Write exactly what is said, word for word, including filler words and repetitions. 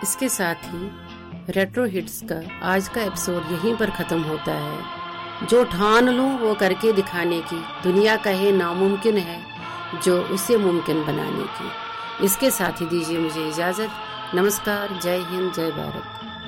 इसके साथ ही retro hits का आज का एपिसोड यहीं पर ख़त्म होता है। जो ठान लूं वो करके दिखाने की, दुनिया कहे नामुमकिन है जो उसे मुमकिन बनाने की। इसके साथ ही दीजिए मुझे इजाज़त। नमस्कार, जय हिंद, जय भारत।